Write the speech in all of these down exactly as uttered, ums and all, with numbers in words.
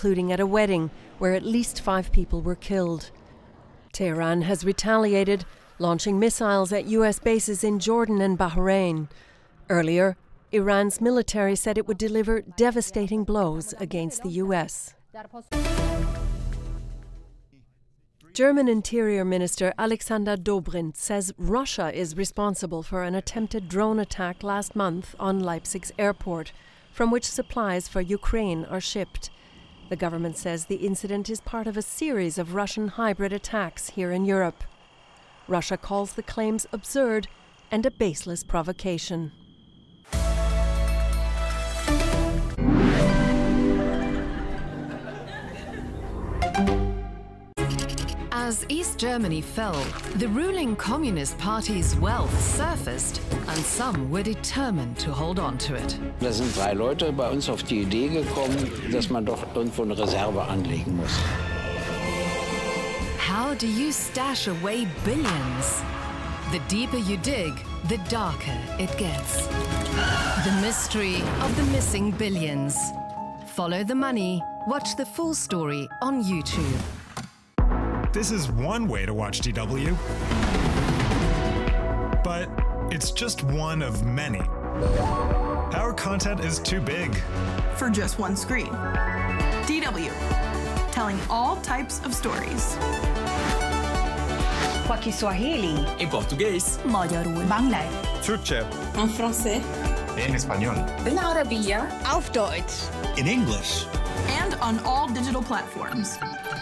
including at a wedding where at least five people were killed. Tehran has retaliated, launching missiles at U S bases in Jordan and Bahrain. Earlier, Iran's military said it would deliver devastating blows against the U S. German Interior Minister Alexander Dobrindt says Russia is responsible for an attempted drone attack last month on Leipzig's airport, from which supplies for Ukraine are shipped. The government says the incident is part of a series of Russian hybrid attacks here in Europe. Russia calls the claims absurd and a baseless provocation. As East Germany fell, the ruling Communist Party's wealth surfaced, and some were determined to hold on to it. Da sind drei Leute bei uns auf die Idee gekommen, dass man doch irgendwo eine Reserve anlegen muss. How do you stash away billions? The deeper you dig, the darker it gets. The mystery of the missing billions. Follow the money. Watch the full story on YouTube. This is one way to watch D W, but it's just one of many. Our content is too big for just one screen. D W, telling all types of stories. Kwa Kiswahili, en portugués, Magyarul, Bangla, Türkçe, en français, en español, en Arabiya, auf Deutsch, in English, and on all digital platforms.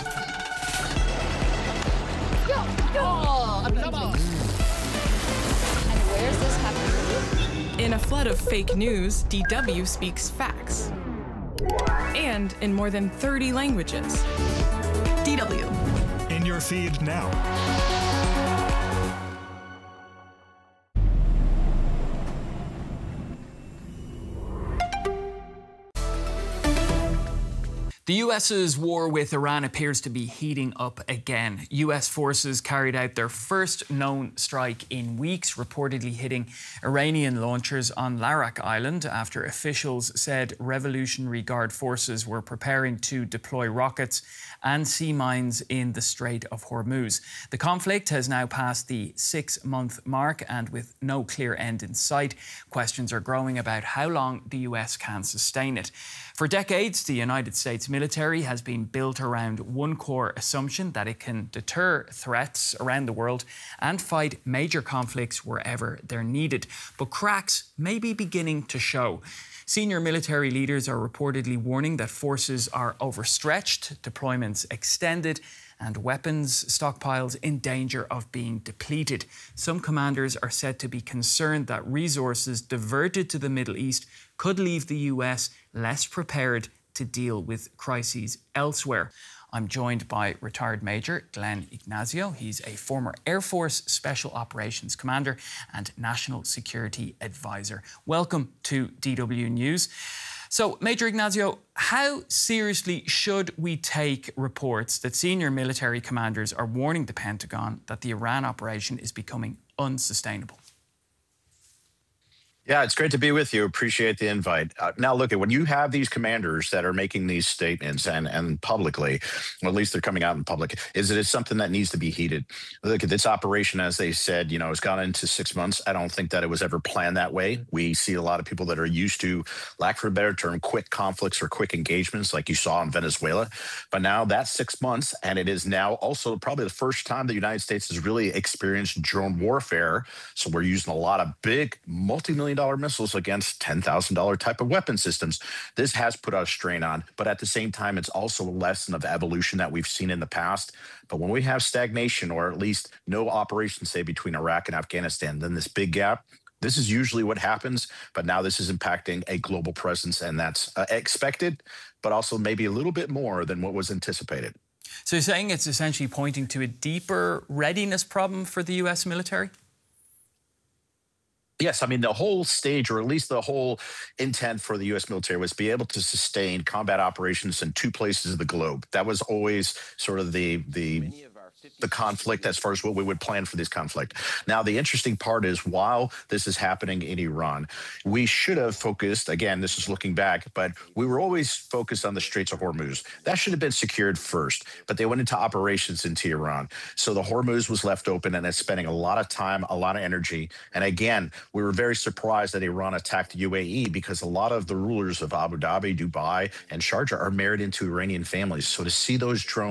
Oh, and where's this happening? In a flood of fake news, D W speaks facts. And in more than thirty languages. D W. In your feed now. The US's war with Iran appears to be heating up again. U S forces carried out their first known strike in weeks, reportedly hitting Iranian launchers on Larak Island after officials said Revolutionary Guard forces were preparing to deploy rockets and sea mines in the Strait of Hormuz. The conflict has now passed the six-month mark, and with no clear end in sight, questions are growing about how long the U S can sustain it. For decades, the United States military has been built around one core assumption: that it can deter threats around the world and fight major conflicts wherever they're needed. But cracks may be beginning to show. Senior military leaders are reportedly warning that forces are overstretched, deployments extended, and weapons stockpiles in danger of being depleted. Some commanders are said to be concerned that resources diverted to the Middle East could leave the U S less prepared to deal with crises elsewhere. I'm joined by retired Major Glenn Ignazio. He's a former Air Force Special Operations Commander and National Security Advisor. Welcome to D W News. So, Major Ignazio, how seriously should we take reports that senior military commanders are warning the Pentagon that the Iran operation is becoming unsustainable? Yeah, it's great to be with you. Appreciate the invite. Uh, now, look, when you have these commanders that are making these statements and and publicly, or at least they're coming out in public, is it is something that needs to be heated. Look, at this operation, as they said, you know, it's gone into six months. I don't think that it was ever planned that way. We see a lot of people that are used to, lack for a better term, quick conflicts or quick engagements like you saw in Venezuela. But now that's six months, and it is now also probably the first time the United States has really experienced drone warfare. So we're using a lot of big multi-million dollar missiles against ten thousand dollar type of weapon systems. This has put a strain on, but at the same time, it's also a lesson of evolution that we've seen in the past. But when we have stagnation, or at least no operations, say, between Iraq and Afghanistan, then this big gap, this is usually what happens. But now this is impacting a global presence, and that's uh, expected, but also maybe a little bit more than what was anticipated. So you're saying it's essentially pointing to a deeper readiness problem for the U S military? Yes, I mean, the whole stage, or at least the whole intent for the U S military, was to be able to sustain combat operations in two places of the globe. That was always sort of the the the conflict as far as what we would plan for this conflict. Now, the interesting part is while this is happening in Iran, we should have focused, again, this is looking back, but we were always focused on the Straits of Hormuz. That should have been secured first, but they went into operations into Iran. So the Hormuz was left open, and it's spending a lot of time, a lot of energy. And again, we were very surprised that Iran attacked U A E because a lot of the rulers of Abu Dhabi, Dubai, and Sharjah are married into Iranian families. So to see those drones